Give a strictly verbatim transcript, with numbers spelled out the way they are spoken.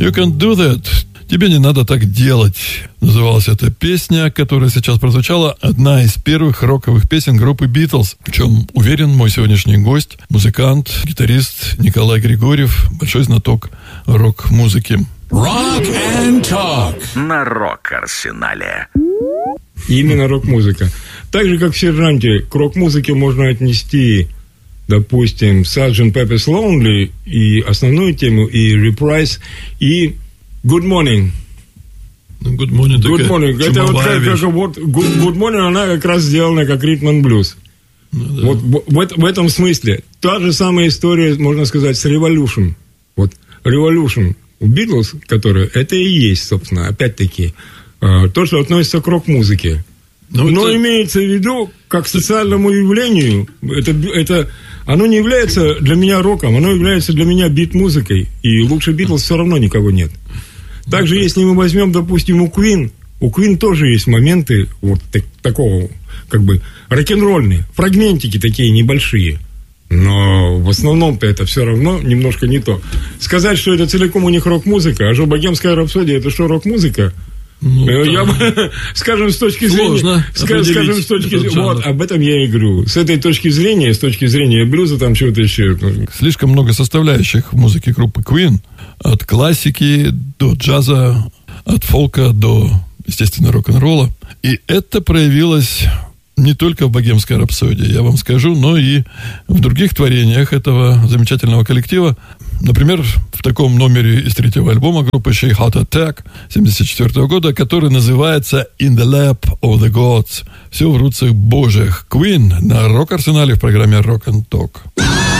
You Can Do That. «Тебе не надо так делать» называлась эта песня, которая сейчас прозвучала. Одна из первых роковых песен группы «Битлз». В чем уверен мой сегодняшний гость, музыкант, гитарист Николай Григорьев, большой знаток рок-музыки. Rock and Talk на Рок-Арсенале. Именно рок-музыка. Так же, как в «Сержанте», к рок-музыке можно отнести, допустим, «Sergeant Pepper's Lonely» и основную тему, и «Reprise», и «Good Morning». Good Morning. Good Morning. Это вот как, как вот good, good Morning, она как раз сделана как ритм-н-блюз. Ну, да. Вот в, в, в этом смысле. Та же самая история, можно сказать, с Revolution. Вот Revolution у Битлз, которая, это и есть, собственно, опять-таки, э, то, что относится к рок-музыке. Ну, Но это... имеется в виду, как к социальному явлению, это, это, оно не является для меня роком, оно является для меня бит-музыкой. И лучше Битлз все равно никого нет. Также, если мы возьмем, допустим, у Queen, у Queen тоже есть моменты вот так, такого, как бы, рок-н-ролльные, фрагментики такие небольшие. Но в основном-то это все равно немножко не то. Сказать, что это целиком у них рок-музыка, а что «Богемская рапсодия» это что, рок-музыка? Ну, я бы, скажем, с точки зрения, скажем, с точки зрения, вот, об этом я и говорю. С этой точки зрения, с точки зрения блюза, там чего-то еще. Слишком много составляющих в музыке группы Queen. От классики до джаза, от фолка до, естественно, рок-н-ролла. И это проявилось не только в «Богемской рапсодии», я вам скажу, но и в других творениях этого замечательного коллектива. Например, в таком номере из третьего альбома группы She Heart Attack семьдесят четвёртого года, который называется «In the Lap of the Gods». Все в руцах Божьих. Queen на Рок-Арсенале в программе Rock and Talk.